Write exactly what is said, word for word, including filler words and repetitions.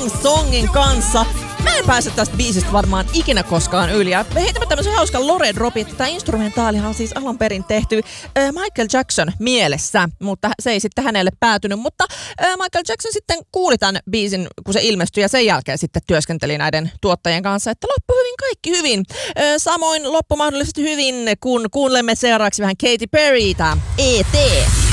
Sing Songin kanssa. Mä en pääse tästä biisistä varmaan ikinä koskaan yli. Ja me heitämme tämmöisen hauskan Lore Dropin, että tämä instrumentaalihan on siis alun perin tehty äh, Michael Jackson mielessä, mutta se ei sitten hänelle päätynyt. Mutta äh, Michael Jackson sitten kuuli tämän biisin, kun se ilmestyi, ja sen jälkeen sitten työskenteli näiden tuottajien kanssa, että loppu hyvin, kaikki hyvin. Äh, samoin loppu mahdollisesti hyvin, kun kuulemme seuraavaksi vähän Katy Perrytä, E T